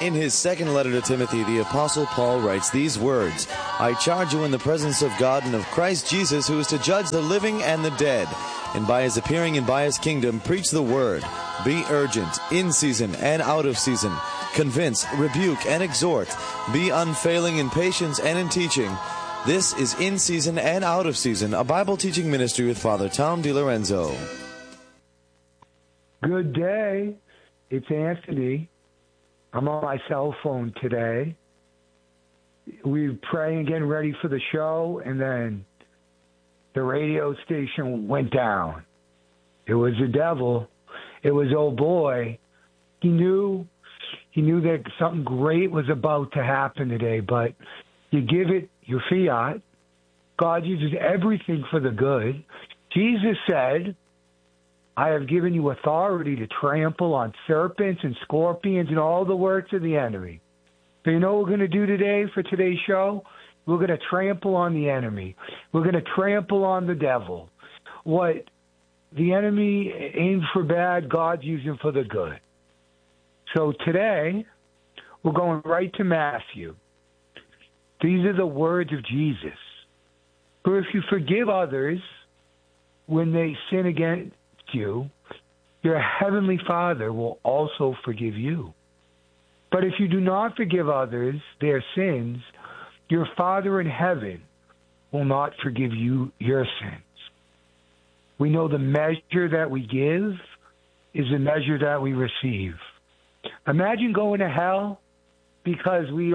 In his second letter to Timothy, the Apostle Paul writes these words, I charge you in the presence of God and of Christ Jesus, who is to judge the living and the dead, and by his appearing and by his kingdom, preach the word. Be urgent, in season and out of season. Convince, rebuke, and exhort. Be unfailing in patience and in teaching. This is In Season and Out of Season, a Bible teaching ministry with Father Tom DiLorenzo. Good day. It's Anthony. I'm on my cell phone today. We're praying, getting ready for the show, and then the radio station went down. It was the devil. It was old boy. He knew that something great was about to happen today, but you give it your fiat. God uses everything for the good. Jesus said, I have given you authority to trample on serpents and scorpions and all the works of the enemy. So you know what we're going to do today for today's show? We're going to trample on the enemy. We're going to trample on the devil. What the enemy aimed for bad, God's using for the good. So today, we're going right to Matthew. These are the words of Jesus. For if you forgive others when they sin against you, your heavenly Father will also forgive you. But if you do not forgive others their sins, your Father in heaven will not forgive you your sins. We know the measure that we give is the measure that we receive. Imagine going to hell because we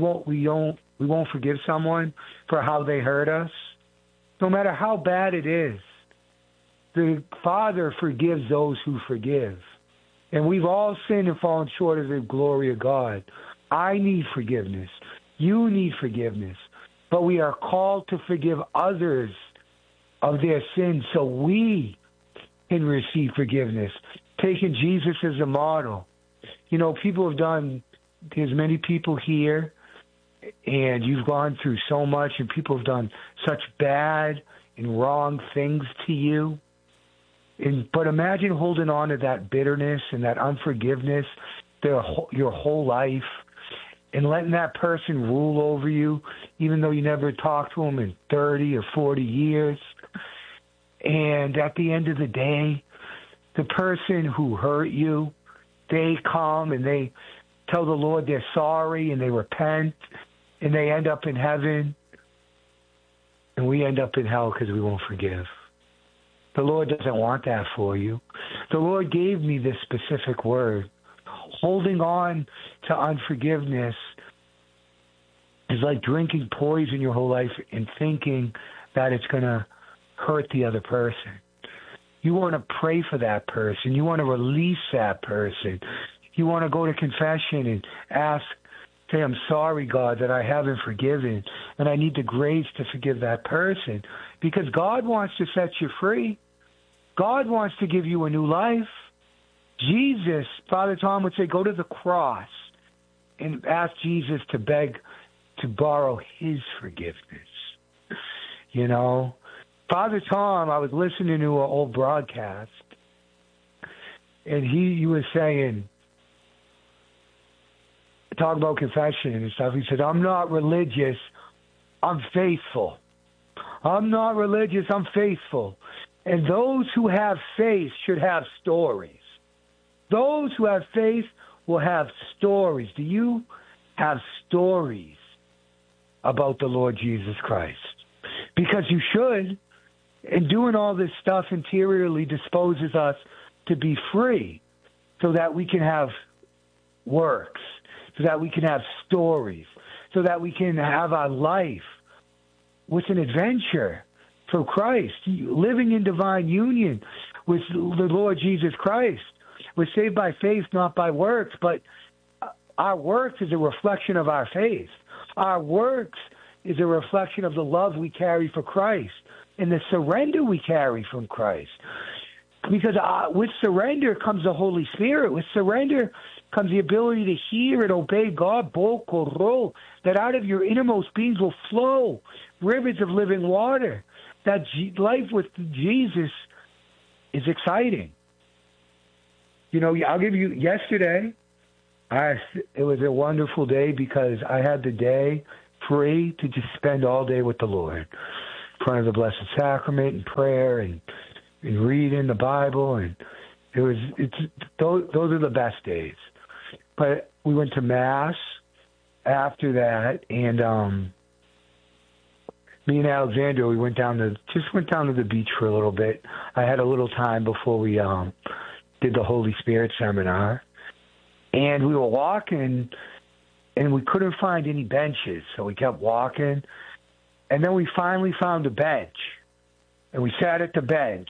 won't forgive someone for how they hurt us. No matter how bad it is, the Father forgives those who forgive. And we've all sinned and fallen short of the glory of God. I need forgiveness. You need forgiveness. But we are called to forgive others of their sins so we can receive forgiveness, taking Jesus as a model. You know, there's many people here, and you've gone through so much, and people have done such bad and wrong things to you. But imagine holding on to that bitterness and that unforgiveness your whole life and letting that person rule over you, even though you never talked to them in 30 or 40 years. And at the end of the day, the person who hurt you, they come and they tell the Lord they're sorry and they repent and they end up in heaven. And we end up in hell because we won't forgive. The Lord doesn't want that for you. The Lord gave me this specific word. Holding on to unforgiveness is like drinking poison your whole life and thinking that it's going to hurt the other person. You want to pray for that person. You want to release that person. You want to go to confession and say, I'm sorry, God, that I haven't forgiven, and I need the grace to forgive that person, because God wants to set you free. God wants to give you a new life. Jesus, Father Tom would say, go to the cross and ask Jesus to borrow his forgiveness. You know, Father Tom, I was listening to an old broadcast, and he was saying, talk about confession and stuff. He said, I'm not religious, I'm faithful. I'm not religious, I'm faithful. And those who have faith should have stories. Those who have faith will have stories. Do you have stories about the Lord Jesus Christ? Because you should. And doing all this stuff interiorly disposes us to be free so that we can have works, so that we can have stories, so that we can have our life with an adventure for Christ, living in divine union with the Lord Jesus Christ. We're saved by faith, not by works, but our works is a reflection of our faith. Our works is a reflection of the love we carry for Christ and the surrender we carry from Christ. Because with surrender comes the Holy Spirit. With surrender comes the ability to hear and obey God, that out of your innermost beings will flow rivers of living water. That life with Jesus is exciting. You know, I'll give you, yesterday, It was a wonderful day because I had the day free to just spend all day with the Lord, in front of the Blessed Sacrament and prayer and reading the Bible, and those are the best days. But we went to Mass after that, and me and Alexandra, we went down to the beach for a little bit. I had a little time before we did the Holy Spirit seminar, and we were walking, and we couldn't find any benches, so we kept walking, and then we finally found a bench, and we sat at the bench,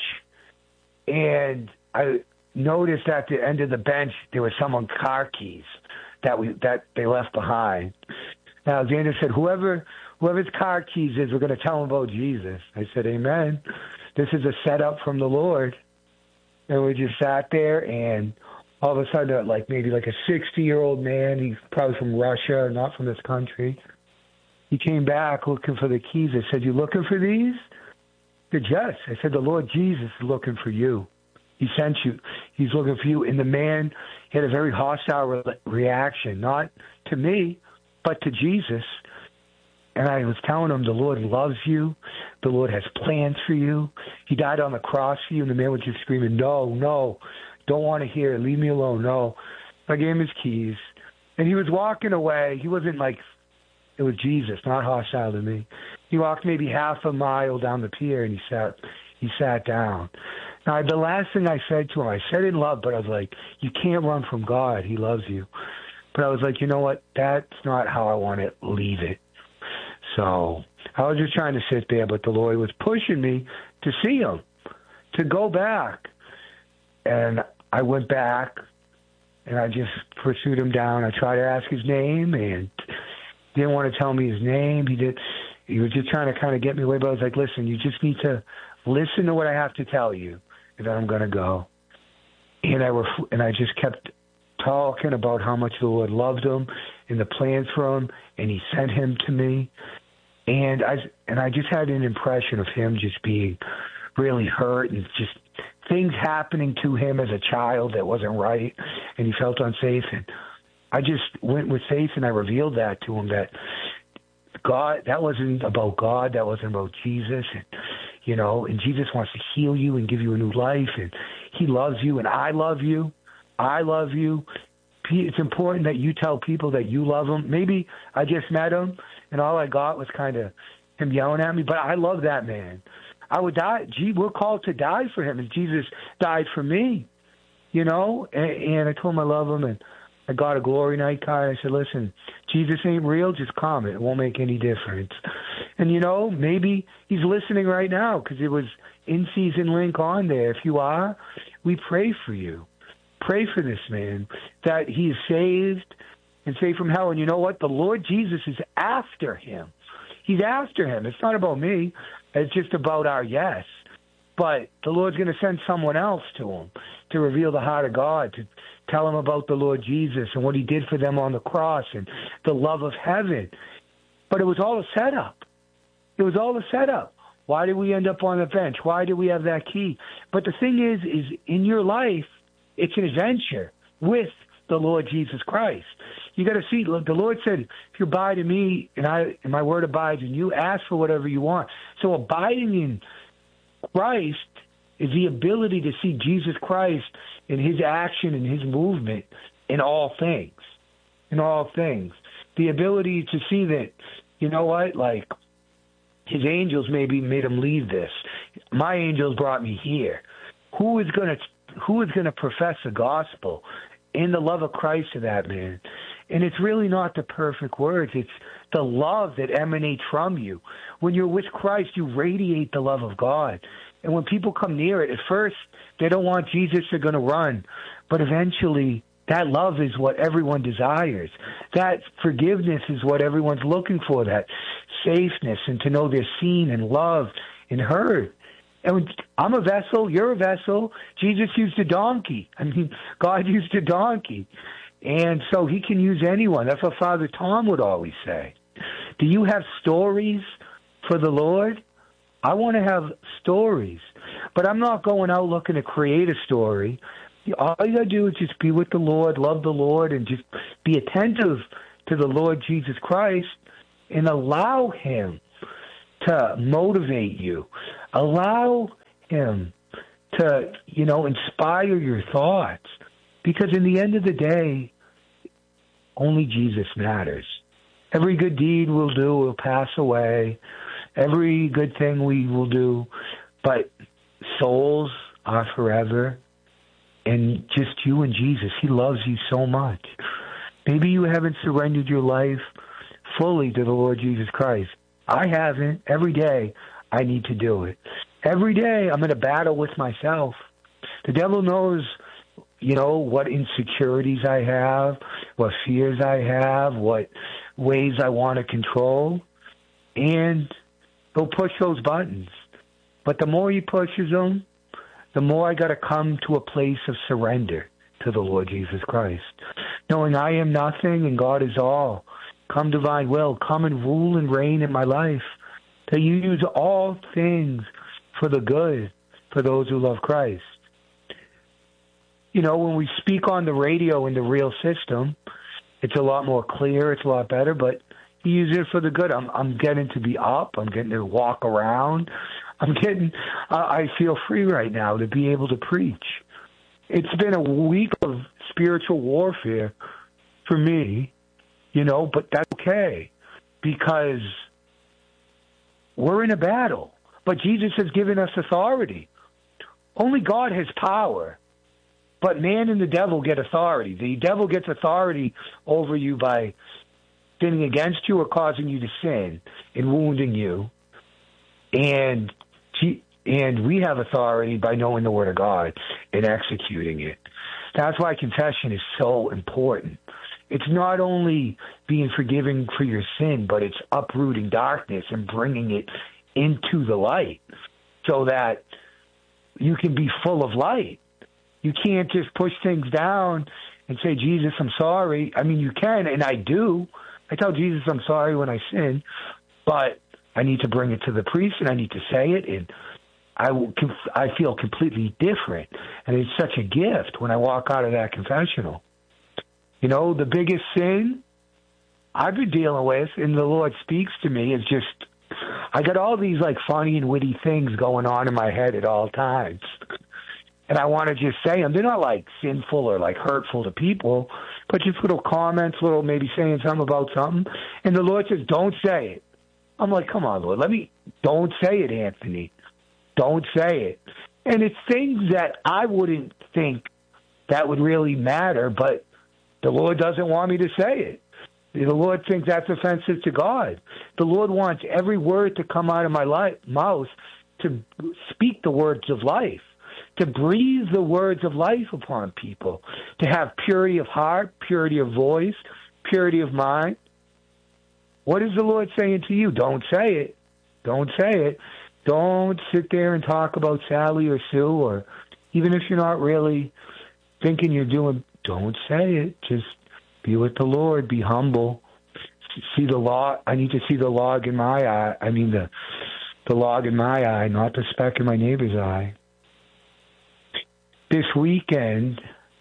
and I noticed at the end of the bench there was someone's car keys that they left behind. Now, Alexander said, whoever's car keys is, we're going to tell them about Jesus. I said, amen. This is a setup from the Lord. And we just sat there, and all of a sudden, maybe a 60-year-old man, he's probably from Russia, not from this country, he came back looking for the keys. I said, you looking for these? He said, yes. I said, the Lord Jesus is looking for you. He sent you. He's looking for you. And the man had a very hostile reaction, not to me, but to Jesus. And I was telling him, the Lord loves you. The Lord has plans for you. He died on the cross for you. And the man was just screaming, no, don't want to hear it. Leave me alone. No. I gave him his keys. And he was walking away. He wasn't it was Jesus, not hostile to me. He walked maybe half a mile down the pier, and he sat down. Now, the last thing I said to him, I said in love, but I was like, you can't run from God. He loves you. But I was like, you know what? That's not how I want to leave it. So I was just trying to sit there, but the Lord was pushing me to see him, to go back. And I went back, and I just pursued him down. I tried to ask his name, and didn't want to tell me his name. He was just trying to kind of get me away, but I was like, listen, you just need to listen to what I have to tell you, and then I'm going to go. And I just kept talking about how much the Lord loved him and the plans for him, and he sent him to me. And I just had an impression of him just being really hurt and just things happening to him as a child that wasn't right, and he felt unsafe. And I just went with faith, and I revealed that to him, that God, that wasn't about God, that wasn't about Jesus, and Jesus wants to heal you and give you a new life, and he loves you, and I love you. I love you. It's important that you tell people that you love them. Maybe I just met him, and all I got was kind of him yelling at me, but I love that man. I would die. We're called to die for him, and Jesus died for me, and I told him I love him, and I got a glory night card. I said, listen, Jesus ain't real, just come. It won't make any difference. And, maybe he's listening right now because it was in-season link on there. If you are, we pray for you. Pray for this man, that he is saved and saved from hell. And you know what? The Lord Jesus is after him. He's after him. It's not about me. It's just about our yes. But the Lord's going to send someone else to him to reveal the heart of God, to tell him about the Lord Jesus and what he did for them on the cross and the love of heaven. But it was all a setup. It was all a setup. Why did we end up on the bench? Why did we have that key? But the thing is in your life, it's an adventure with the Lord Jesus Christ. You got to see, the Lord said, if you abide in me and my word abides in you, ask for whatever you want. So abiding in Christ is the ability to see Jesus Christ in his action and his movement in all things. In all things. The ability to see that, you know what, his angels maybe made him leave this. My angels brought me here. Who is going to profess the gospel in the love of Christ to that man? And it's really not the perfect words. It's the love that emanates from you. When you're with Christ, you radiate the love of God. And when people come near it, at first, they don't want Jesus, they're going to run. But eventually, that love is what everyone desires. That forgiveness is what everyone's looking for, that safeness, and to know they're seen and loved and heard. And I'm a vessel, you're a vessel. Jesus used a donkey. God used a donkey. And so he can use anyone. That's what Father Tom would always say. Do you have stories for the Lord? I want to have stories. But I'm not going out looking to create a story. All you got to do is just be with the Lord, love the Lord, and just Be attentive to the Lord Jesus Christ and allow him to motivate you. Allow him to, inspire your thoughts. Because in the end of the day, only Jesus matters. Every good deed we'll do will pass away. Every good thing we will do. But souls are forever. And just you and Jesus. He loves you so much. Maybe you haven't surrendered your life fully to the Lord Jesus Christ. I haven't. Every day I need to do it. Every day I'm in a battle with myself. The devil knows, what insecurities I have, what fears I have, what ways I want to control. And he'll push those buttons. But the more he pushes them, the more I got to come to a place of surrender to the Lord Jesus Christ. Knowing I am nothing and God is all. Come, divine will, come and rule and reign in my life. That you use all things for the good, for those who love Christ. When we speak on the radio in the real system, it's a lot more clear, it's a lot better, but you use it for the good. I'm getting to be up, I'm getting to walk around. I feel free right now to be able to preach. It's been a week of spiritual warfare for me, but that's okay because we're in a battle. But Jesus has given us authority. Only God has power, but man and the devil get authority. The devil gets authority over you by sinning against you or causing you to sin and wounding you. And we have authority by knowing the Word of God and executing it. That's why confession is so important. It's not only being forgiven for your sin, but it's uprooting darkness and bringing it into the light so that you can be full of light. You can't just push things down and say, Jesus, I'm sorry. I mean, you can, and I do. I tell Jesus I'm sorry when I sin, but I need to bring it to the priest and I need to say it, and I feel completely different. And it's such a gift when I walk out of that confessional. The biggest sin I've been dealing with, and the Lord speaks to me, is just, I got all these funny and witty things going on in my head at all times. And I want to just say them. They're not sinful or hurtful to people, but just little comments, little maybe saying something about something. And the Lord says, don't say it. I'm like, come on, Lord, don't say it, Anthony. Don't say it. And it's things that I wouldn't think that would really matter, but the Lord doesn't want me to say it. The Lord thinks that's offensive to God. The Lord wants every word to come out of my mouth to speak the words of life, to breathe the words of life upon people, to have purity of heart, purity of voice, purity of mind. What is the Lord saying to you? Don't say it. Don't say it. Don't sit there and talk about Sally or Sue, or even if you're not really thinking you're doing, don't say it. Just be with the Lord. Be humble. See the log. I need to see the log in my eye. I mean, the log in my eye, not the speck in my neighbor's eye. This weekend,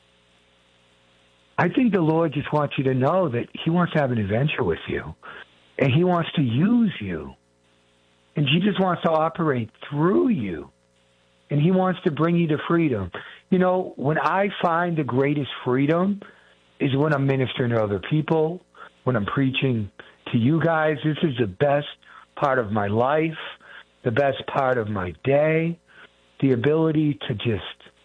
I think the Lord just wants you to know that he wants to have an adventure with you, and he wants to use you, and Jesus wants to operate through you, and he wants to bring you to freedom. When I find the greatest freedom is when I'm ministering to other people, when I'm preaching to you guys. This is the best part of my life, the best part of my day, the ability to just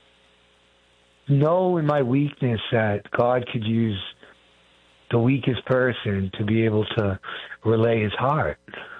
know in my weakness that God could use the weakest person to be able to relay his heart.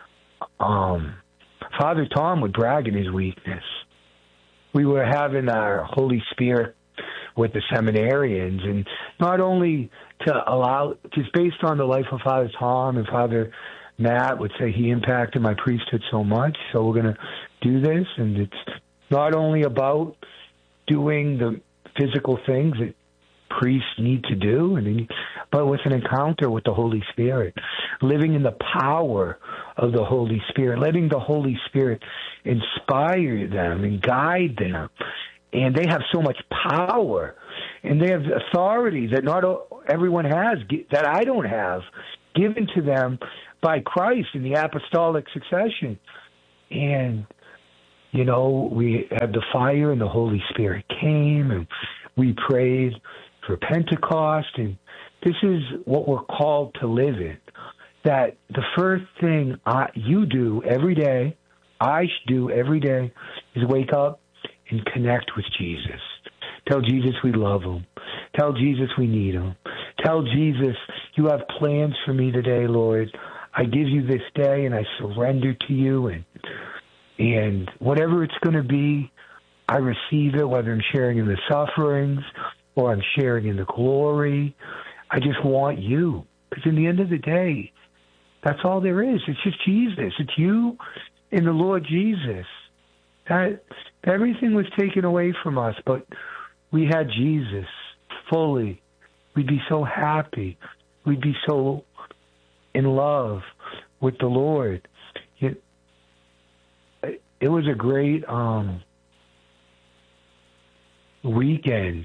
Father Tom would brag in his weakness. We were having our Holy Spirit with the seminarians, and not only to allow, just based on the life of Father Tom, and Father Matt would say he impacted my priesthood so much, so we're going to do this, and it's not only about doing the physical things that priests need to do, but with an encounter with the Holy Spirit, living in the power of the Holy Spirit, letting the Holy Spirit inspire them and guide them. And they have so much power. And they have authority that not everyone has, that I don't have, given to them by Christ in the apostolic succession. And, you know, we had the fire and the Holy Spirit came, and we prayed for Pentecost. And this is what we're called to live in. That the first thing you do every day, I should do every day, is wake up and connect with Jesus. Tell Jesus we love him. Tell Jesus we need him. Tell Jesus, you have plans for me today, Lord. I give you this day and I surrender to you. And whatever it's going to be, I receive it, whether I'm sharing in the sufferings or I'm sharing in the glory. I just want you. Because in the end of the day, that's all there is. It's just Jesus. It's you and the Lord Jesus. That everything was taken away from us, but we had Jesus fully. We'd be so happy. We'd be so in love with the Lord. It was a great weekend.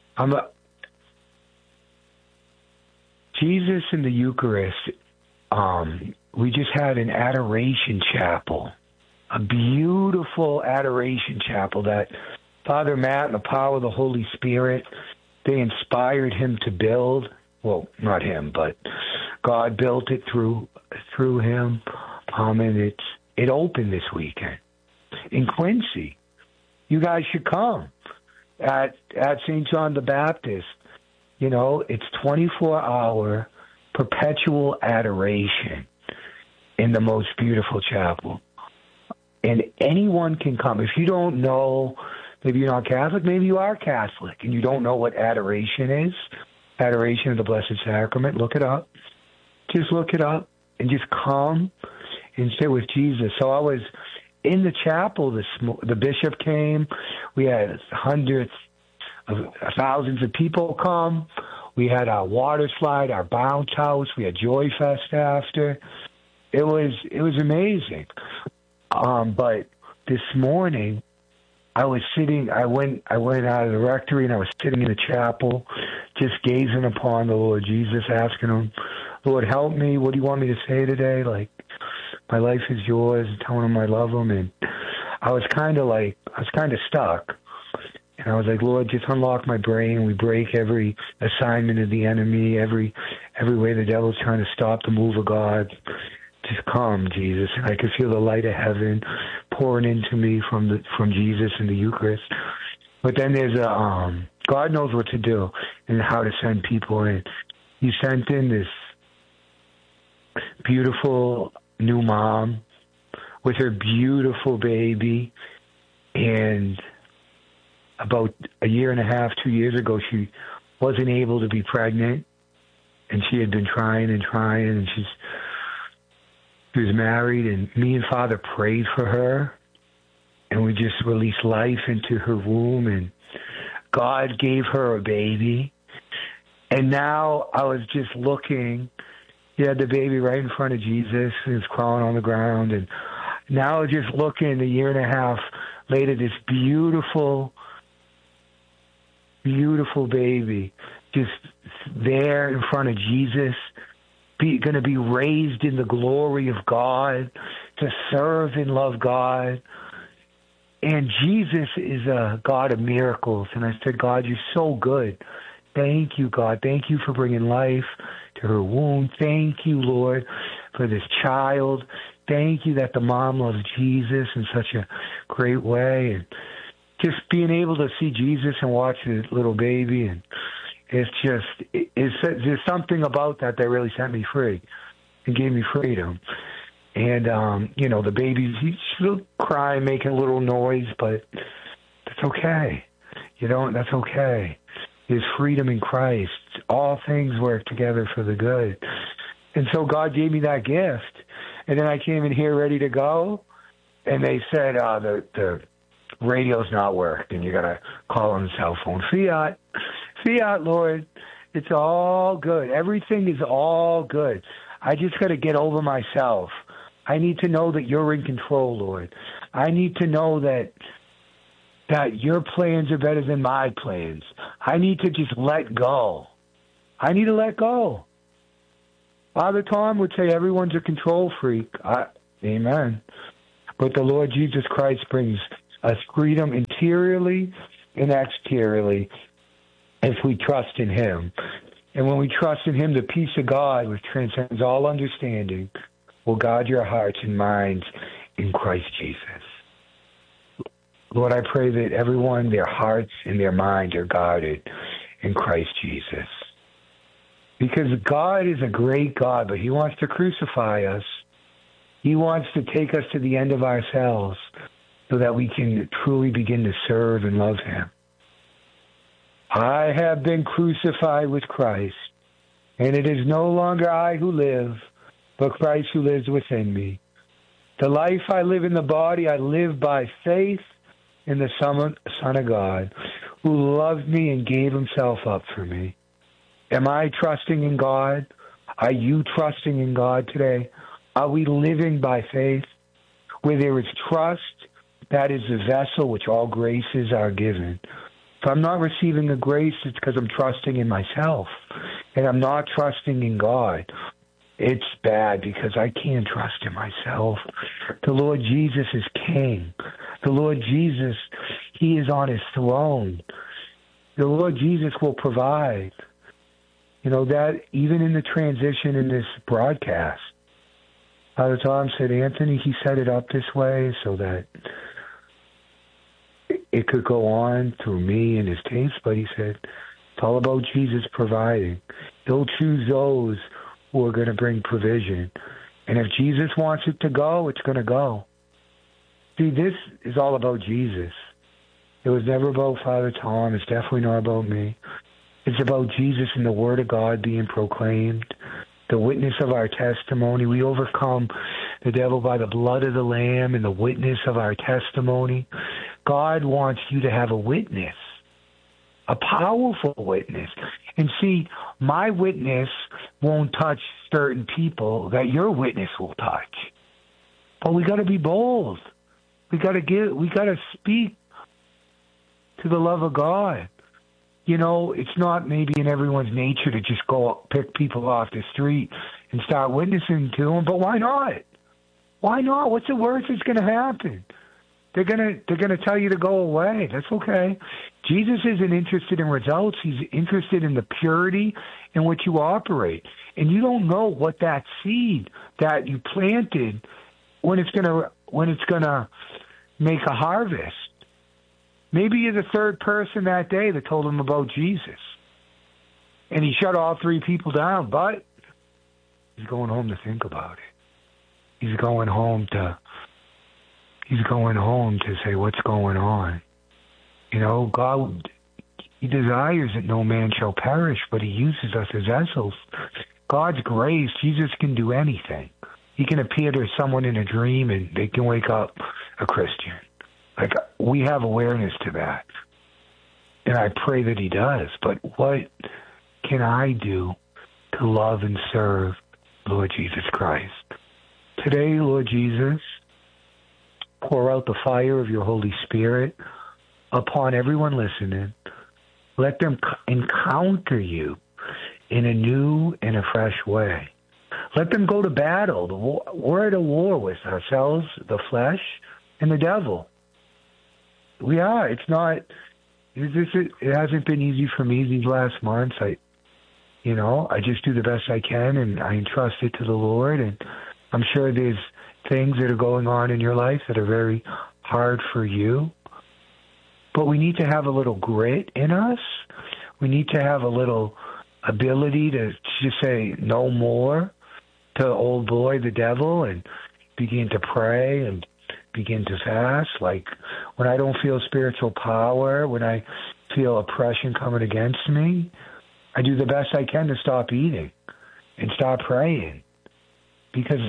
Jesus in the Eucharist, we just had an adoration chapel, a beautiful adoration chapel that Father Matt and the power of the Holy Spirit, they inspired him to build. Well, not him, but God built it through him. And it opened this weekend in Quincy. You guys should come at St. John the Baptist. You know, it's 24-hour perpetual adoration in the most beautiful chapel. And anyone can come. If you don't know, maybe you're not Catholic, maybe you are Catholic, and you don't know what adoration is, adoration of the Blessed Sacrament, look it up. Just look it up and just come and sit with Jesus. So I was in the chapel. The bishop came. We had hundreds of thousands of people come. We had our water slide, our bounce house. We had Joy Fest after. It was amazing. But this morning, I was sitting. I went out of the rectory and I was sitting in the chapel, just gazing upon the Lord Jesus, asking him, "Lord, help me. What do you want me to say today? Like, my life is yours." Telling him I love him, and I was kind of stuck. And I was like, "Lord, just unlock my brain. We break every assignment of the enemy, every way the devil's trying to stop the move of God. Just come, Jesus." And I could feel the light of heaven pouring into me from Jesus in the Eucharist. But then there's God knows what to do and how to send people in. He sent in this beautiful new mom with her beautiful baby, and about a year and a half, 2 years ago, she wasn't able to be pregnant, and she had been trying, and she was married, and me and Father prayed for her, and we just released life into her womb, and God gave her a baby. And now I was just looking. He had the baby right in front of Jesus, and it's crawling on the ground, and now just looking a year and a half later, this beautiful baby just there in front of Jesus, going to be raised in the glory of God, to serve and love God. And Jesus is a God of miracles. And I said, "God, you're so good. Thank you, God. Thank you for bringing life to her womb. Thank you, Lord, for this child. Thank you that the mom loves Jesus in such a great way." And just being able to see Jesus and watch the little baby, and there's something about that really set me free and gave me freedom. And, the baby, she'll cry, making a little noise, but that's okay. That's okay. There's freedom in Christ. All things work together for the good. And so God gave me that gift. And then I came in here ready to go, and they said, the radio's not working. You got to call on the cell phone. Fiat, Lord. It's all good. Everything is all good. I just got to get over myself. I need to know that you're in control, Lord. I need to know that that your plans are better than my plans. I need to just let go. I need to let go. Father Tom would say everyone's a control freak. Amen. But the Lord Jesus Christ brings us freedom interiorly and exteriorly if we trust in him. And when we trust in him, the peace of God, which transcends all understanding, will guard your hearts and minds in Christ Jesus. Lord, I pray that everyone, their hearts and their minds are guarded in Christ Jesus. Because God is a great God, but he wants to crucify us. He wants to take us to the end of ourselves so that we can truly begin to serve and love him. I have been crucified with Christ, and it is no longer I who live, but Christ who lives within me. The life I live in the body, I live by faith in the Son of God, who loved me and gave himself up for me. Am I trusting in God? Are you trusting in God today? Are we living by faith? Where there is trust, that is the vessel which all graces are given. If I'm not receiving a grace, it's because I'm trusting in myself, and I'm not trusting in God. It's bad because I can't trust in myself. The Lord Jesus is King. The Lord Jesus, he is on his throne. The Lord Jesus will provide. You know, that even in the transition in this broadcast, Father Tom said, Anthony, he set it up this way so that it could go on through me and his tapes, but he said, it's all about Jesus providing. He'll choose those who are going to bring provision. And if Jesus wants it to go, it's going to go. See, this is all about Jesus. It was never about Father Tom. It's definitely not about me. It's about Jesus and the Word of God being proclaimed, the witness of our testimony. We overcome the devil by the blood of the Lamb and the witness of our testimony. God wants you to have a witness, a powerful witness. And see, my witness won't touch certain people that your witness will touch. But we got to be bold. We got to speak to the love of God. You know, it's not maybe in everyone's nature to just go pick people off the street and start witnessing to them, but why not? Why not? What's the worst that's going to happen? They're gonna tell you to go away. That's okay. Jesus isn't interested in results. He's interested in the purity in which you operate. And you don't know what that seed that you planted when it's gonna make a harvest. Maybe you're the third person that day that told him about Jesus. And he shut all three people down, but he's going home to think about it. He's going home to say, what's going on? You know, God, he desires that no man shall perish, but he uses us as vessels. God's grace, Jesus can do anything. He can appear to someone in a dream and they can wake up a Christian. Like, we have awareness to that. And I pray that he does. But what can I do to love and serve Lord Jesus Christ? Today, Lord Jesus, pour out the fire of your Holy Spirit upon everyone listening. Let them encounter you in a new and a fresh way. Let them go to battle. We're at a war with ourselves, the flesh, and the devil. We are. It hasn't been easy for me these last months. I just do the best I can, and I entrust it to the Lord. And I'm sure there's things that are going on in your life that are very hard for you. But we need to have a little grit in us. We need to have a little ability to just say no more to old boy, the devil, and begin to pray and begin to fast. Like when I don't feel spiritual power, when I feel oppression coming against me, I do the best I can to stop eating and stop praying, because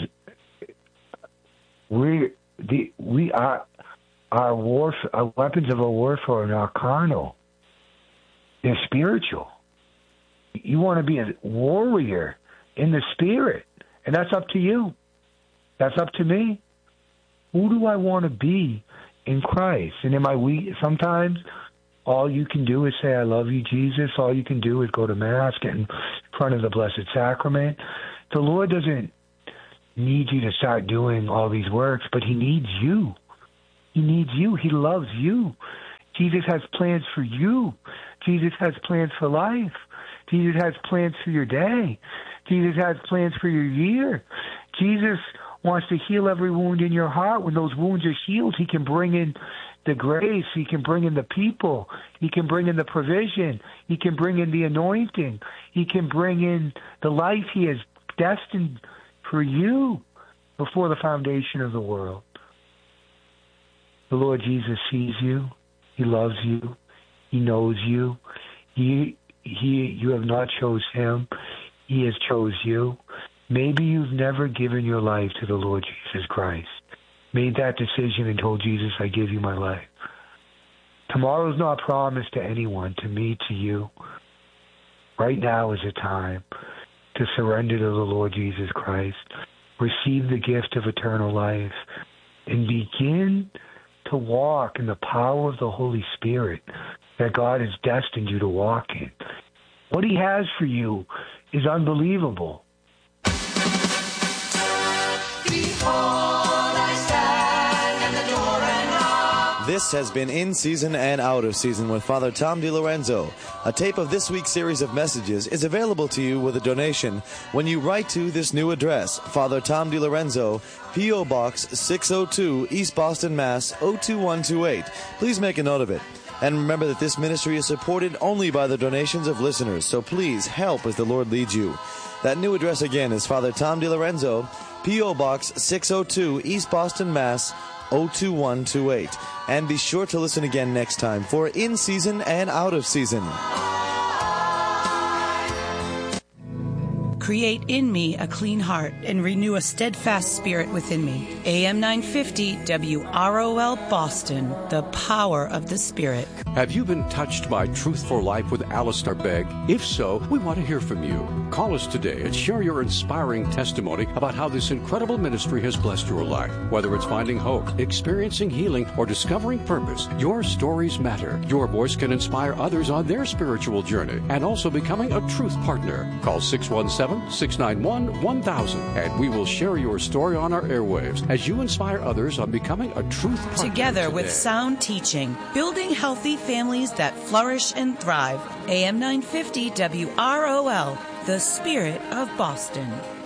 our weapons of our warfare are not carnal. They're spiritual. You want to be a warrior in the spirit, and that's up to you. That's up to me. Who do I want to be in Christ. And in my week, sometimes all you can do is say, I love you, Jesus. All you can do is go to Mass, get in front of the Blessed Sacrament. The Lord doesn't need you to start doing all these works, but he needs you. He needs you. He loves you. Jesus has plans for you. Jesus has plans for life. Jesus has plans for your day. Jesus has plans for your year. Jesus wants to heal every wound in your heart. When those wounds are healed, he can bring in the grace. He can bring in the people. He can bring in the provision. He can bring in the anointing. He can bring in the life he has destined for you before the foundation of the world. The Lord Jesus sees you. He loves you. He knows you. You have not chose him. He has chose you. Maybe you've never given your life to the Lord Jesus Christ. Made that decision and told Jesus, I give you my life. Tomorrow's not promised to anyone, to me, to you. Right now is a time to surrender to the Lord Jesus Christ, receive the gift of eternal life, and begin to walk in the power of the Holy Spirit that God has destined you to walk in. What he has for you is unbelievable. This has been In Season and Out of Season with Father Tom DiLorenzo. A tape of this week's series of messages is available to you with a donation when you write to this new address, Father Tom DiLorenzo, P.O. Box 602, East Boston, Mass. 02128. Please make a note of it. And remember that this ministry is supported only by the donations of listeners, so please help as the Lord leads you. That new address again is Father Tom DiLorenzo, P.O. Box 602, East Boston, Mass. 02128. And be sure to listen again next time for In Season and Out of Season. Create in me a clean heart and renew a steadfast spirit within me. AM 950 WROL Boston, the power of the Spirit. Have you been touched by Truth for Life with Alistair Begg? If so, we want to hear from you. Call us today and share your inspiring testimony about how this incredible ministry has blessed your life. Whether it's finding hope, experiencing healing, or discovering purpose, your stories matter. Your voice can inspire others on their spiritual journey and also becoming a truth partner. Call 617-691-1000 and we will share your story on our airwaves as you inspire others on becoming a truth partner. Together with sound teaching, building healthy families that flourish and thrive. AM 950 WROL, the Spirit of Boston.